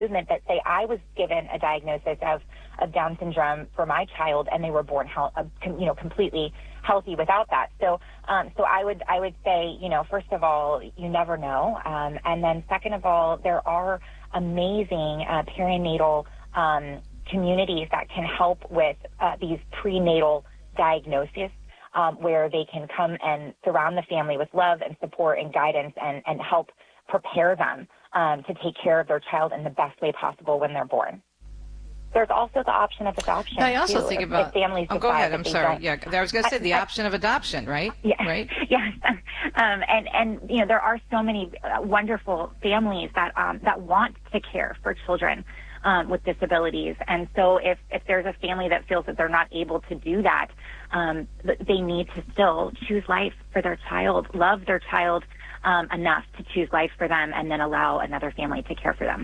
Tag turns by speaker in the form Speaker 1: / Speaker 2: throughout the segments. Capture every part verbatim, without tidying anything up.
Speaker 1: movement that say I was given a diagnosis of, of Down syndrome for my child, and they were born, health, uh, com, you know, completely healthy without that. So, um, so I would, I would say, you know, first of all, you never know, um, and then second of all, there are amazing uh, perinatal um, communities that can help with uh, these prenatal diagnoses, um, where they can come and surround the family with love and support and guidance, and, and help prepare them um, to take care of their child in the best way possible when they're born. There's also the option of adoption.
Speaker 2: I also
Speaker 1: too,
Speaker 2: think
Speaker 1: if,
Speaker 2: about.
Speaker 1: If families
Speaker 2: oh, go ahead. I'm sorry.
Speaker 1: Don't.
Speaker 2: Yeah, I was going to say the
Speaker 1: I,
Speaker 2: option of adoption, right?
Speaker 1: Yeah,
Speaker 2: right.
Speaker 1: Yes, um, and and you know there are so many uh, wonderful families that um, that want to care for children um, with disabilities, and so if if there's a family that feels that they're not able to do that, um, they need to still choose life for their child, love their child um, enough to choose life for them, and then allow another family to care for them.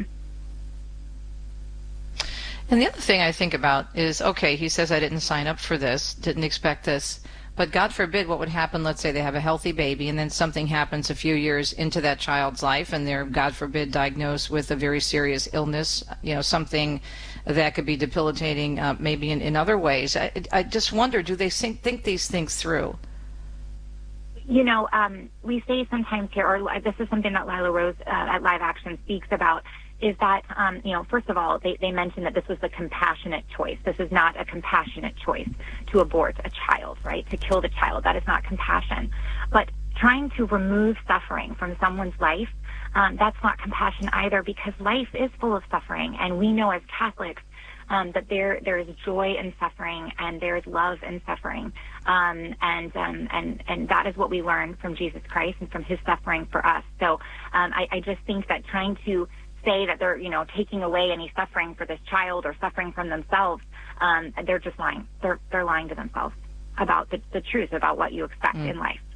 Speaker 2: And the other thing I think about is, okay, he says I didn't sign up for this, didn't expect this, but God forbid what would happen, let's say they have a healthy baby and then something happens a few years into that child's life and they're, God forbid, diagnosed with a very serious illness, you know, something that could be debilitating uh, maybe in, in other ways. I, I just wonder, do they think, think these things through?
Speaker 1: You know, um, we say sometimes here, or this is something that Lila Rose uh, at Live Action speaks about, is that, um, you know, first of all, they, they mentioned that this was a compassionate choice. This is not a compassionate choice to abort a child, right, to kill the child. That is not compassion. But trying to remove suffering from someone's life, um, that's not compassion either, because life is full of suffering. And we know as Catholics um, that there there is joy in suffering and there is love in suffering. Um, and, um, and, and that is what we learn from Jesus Christ and from his suffering for us. So um, I, I just think that trying to say that they're, you know, taking away any suffering for this child or suffering from themselves, um, they're just lying. They're they're lying to themselves about the, the truth about what you expect mm. in life.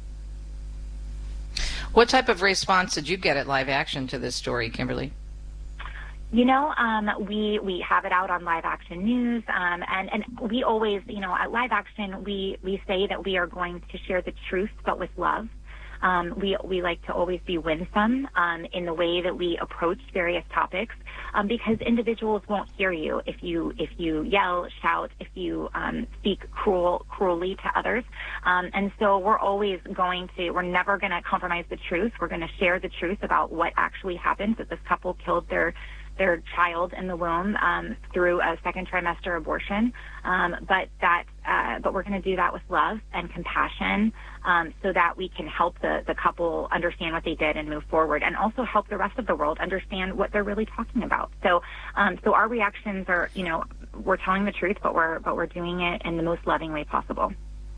Speaker 2: What type of response did you get at Live Action to this story, Kimberly?
Speaker 1: You know, um, we we have it out on Live Action News, um, and and we always, you know, at Live Action we we say that we are going to share the truth, but with love. Um, we we like to always be winsome um, in the way that we approach various topics, um, because individuals won't hear you if you if you yell, shout, if you um, speak cruel cruelly to others, um, and so we're always going to we're never going to compromise the truth. We're going to share the truth about what actually happened, that this couple killed their their child in the womb um, through a second trimester abortion, um, but that uh, but we're going to do that with love and compassion, um, so that we can help the, the couple understand what they did and move forward, and also help the rest of the world understand what they're really talking about. So, um, so our reactions are, you know, we're telling the truth, but we're but we're doing it in the most loving way possible.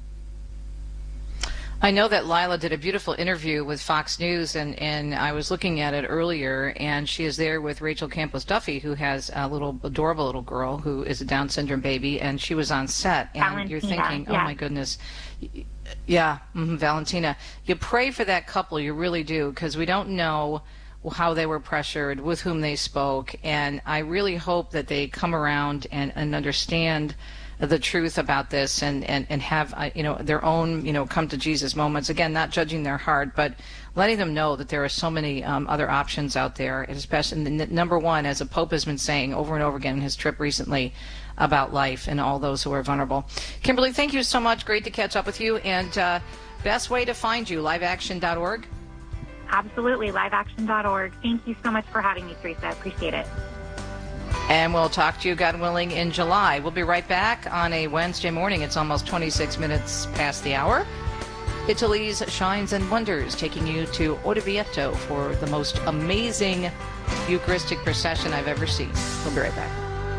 Speaker 2: I know that Lila did a beautiful interview with Fox News, and, and I was looking at it earlier, and she is there with Rachel Campos Duffy, who has a little adorable little girl who is a Down syndrome baby, and she was on set, and
Speaker 1: Valentina,
Speaker 2: you're thinking,
Speaker 1: yeah.
Speaker 2: oh my goodness, yeah, mm-hmm, Valentina. You pray for that couple, you really do, because we don't know how they were pressured, with whom they spoke, and I really hope that they come around and, and understand the truth about this, and, and, and have, uh, you know, their own, you know, come to Jesus moments. Again, not judging their heart, but letting them know that there are so many um, other options out there, and especially the number one, as the Pope has been saying over and over again in his trip recently, about life and all those who are vulnerable. Kimberly, thank you so much. Great to catch up with you. And uh, best way to find you, live action dot org?
Speaker 1: Absolutely, live action dot org. Thank you so much for having me, Teresa. I appreciate it.
Speaker 2: And we'll talk to you, God willing, in July. We'll be right back on a Wednesday morning. It's almost twenty-six minutes past the hour. Italy's Shines and Wonders, taking you to Orvieto for the most amazing Eucharistic procession I've ever seen. We'll be right back.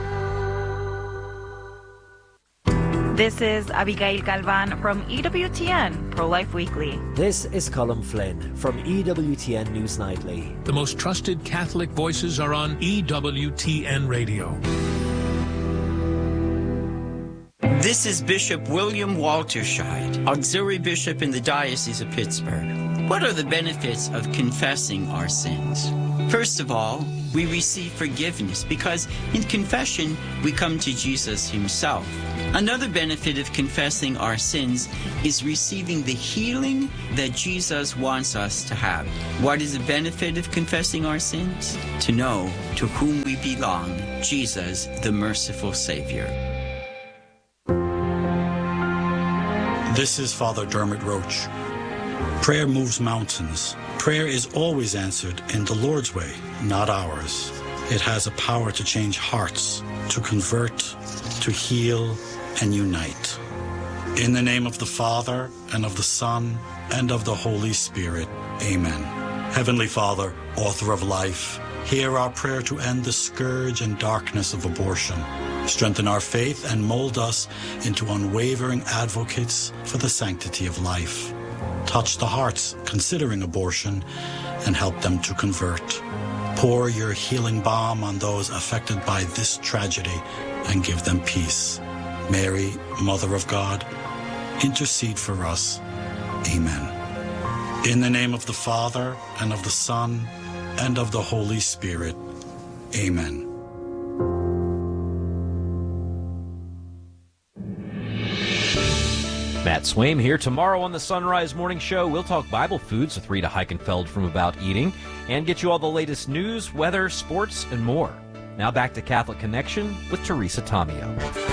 Speaker 3: This is Abigail Galvan from E W T N Pro-Life Weekly.
Speaker 4: This is Colin Flynn from E W T N News Nightly.
Speaker 5: The most trusted Catholic voices are on E W T N Radio.
Speaker 6: This is Bishop William Walterscheid, Auxiliary Bishop in the Diocese of Pittsburgh. What are the benefits of confessing our sins? First of all, we receive forgiveness because in confession, we come to Jesus himself. Another benefit of confessing our sins is receiving the healing that Jesus wants us to have. What is the benefit of confessing our sins? To know to whom we belong, Jesus, the merciful Savior.
Speaker 7: This is Father Dermot Roach. Prayer moves mountains. Prayer is always answered in the Lord's way, not ours. It has a power to change hearts, to convert, to heal, and unite. In the name of the Father, and of the Son, and of the Holy Spirit. Amen. Heavenly Father, author of life, hear our prayer to end the scourge and darkness of abortion. Strengthen our faith and mold us into unwavering advocates for the sanctity of life. Touch the hearts considering abortion and help them to convert. Pour your healing balm on those affected by this tragedy and give them peace. Mary, Mother of God, intercede for us. Amen. In the name of the Father, and of the Son, and of the Holy Spirit. Amen.
Speaker 8: Matt Swaim here. Tomorrow on the Sunrise Morning Show, we'll talk Bible foods with Rita Heichenfeld from About Eating and get you all the latest news, weather, sports, and more. Now back to Catholic Connection with Teresa Tomeo.